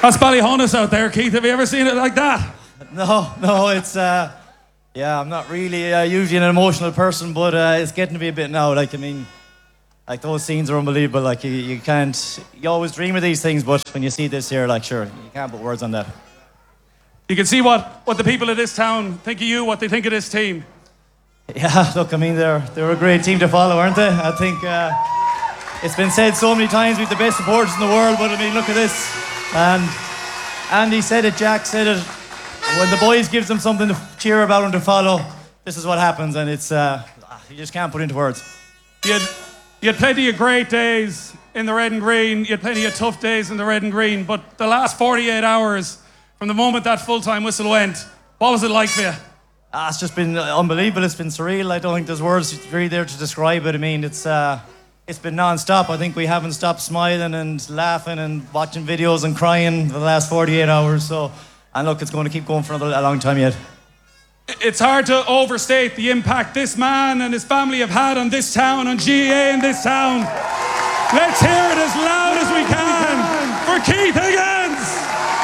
That's Ballyhonus out there, Keith. Have you ever seen it like that? No, it's yeah, I'm not really usually an emotional person, but it's getting to be a bit now. Like, I mean, like those scenes are unbelievable. Like you always dream of these things, but when you see this here, like, sure, you can't put words on that. You can see what the people of this town think of you, what they think of this team. Yeah, look, I mean, they're a great team to follow, aren't they? I think it's been said so many times, we've the best supporters in the world, but I mean, look at this. And Andy said it, Jack said it. When the boys gives them something to cheer about and to follow, this is what happens, and it's you just can't put into words. You had plenty of great days in the red and green. You had plenty of tough days in the red and green. But the last 48 hours, from the moment that full-time whistle went, what was it like for you? It's just been unbelievable. It's been surreal. I don't think there's words really there to describe it. I mean, it's been non-stop. I think we haven't stopped smiling and laughing and watching videos and crying for the last 48 hours. So, and look, it's going to keep going for a long time yet. It's hard to overstate the impact this man and his family have had on this town, on GAA in this town. Let's hear it as loud as we can for Keith Higgins.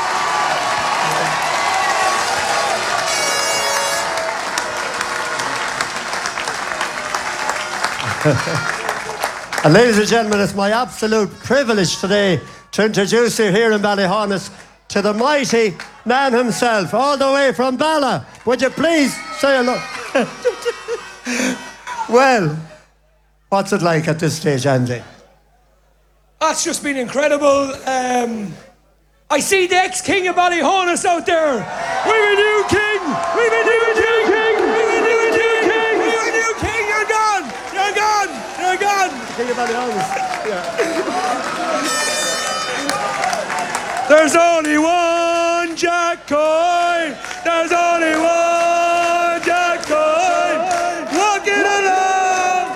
And ladies and gentlemen, it's my absolute privilege today to introduce you here in Ballyhonus to the mighty man himself, all the way from Balla. Would you please say hello? Well, what's it like at this stage, Andy? That's just been incredible. I see the ex-king of Ballyhonus out there. We've a new king. We've a new king. We've a new king. We've a new king. You're gone. You're gone. You're gone. King of Ballyhonus. Yeah. There's only one Jack Coyne. There's only one Jack Coyne. Walking along.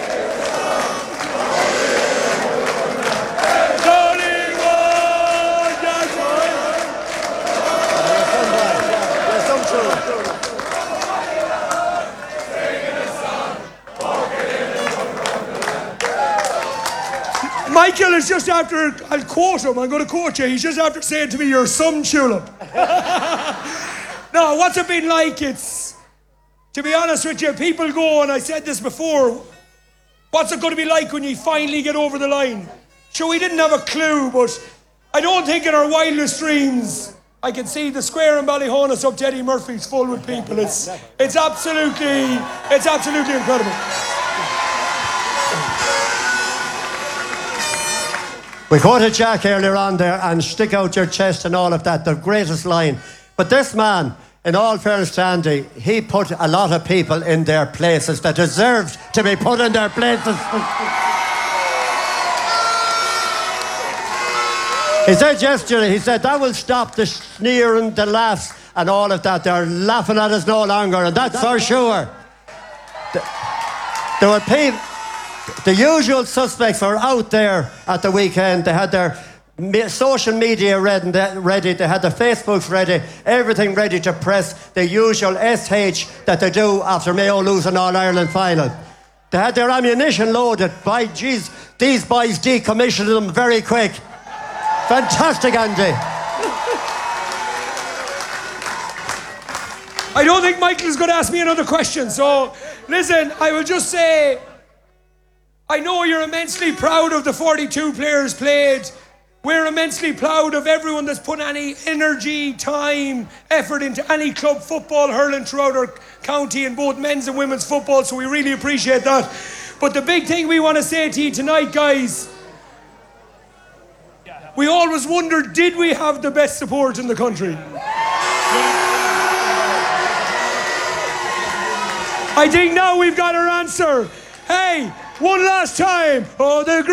There's only one Jack Coyne. There's some truth. Michael is just after, I'll quote him, I'm going to quote you, he's just after saying to me, you're some tulip. No, what's it been like? It's, to be honest with you, people go, and I said this before, what's it going to be like when you finally get over the line? Sure, we didn't have a clue, but I don't think in our wildest dreams, I can see the square in Ballyhonus up to Eddie Murphy's full with people. It's absolutely incredible. We quoted Jack earlier on there, and stick out your chest and all of that, the greatest line. But this man, in all fairness to Andy, he put a lot of people in their places that deserved to be put in their places. He said yesterday, that will stop the sneering, the laughs and all of that. They're laughing at us no longer, and that's for sure. There were people... The usual suspects were out there at the weekend. They had their social media ready. They had their Facebooks ready. Everything ready to press the usual SH that they do after Mayo lose an All-Ireland final. They had their ammunition loaded. By jeez, these boys decommissioned them very quick. Fantastic, Andy. I don't think Michael is going to ask me another question. So, listen, I will just say, I know you're immensely proud of the 42 players played. We're immensely proud of everyone that's put any energy, time, effort into any club football hurling throughout our county in both men's and women's football, so we really appreciate that. But the big thing we want to say to you tonight, guys, we always wondered, did we have the best support in the country? I think now we've got our answer. Hey, one last time. Oh, the